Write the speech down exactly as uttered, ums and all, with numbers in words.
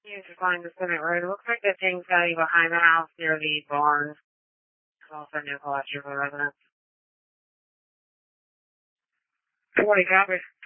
You just find the Senate Road. It looks like the thing's got you behind the house near the barn. It's also no collection for the residents. forty copy.